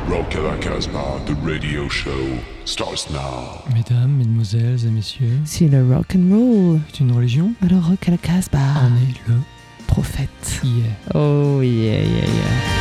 Rock à la Casbah, the radio show starts now. Mesdames, mesdemoiselles et messieurs, si le rock and roll c'est une religion, alors Rock à la Casbah en est le prophète. yeah. Oh yeah yeah yeah.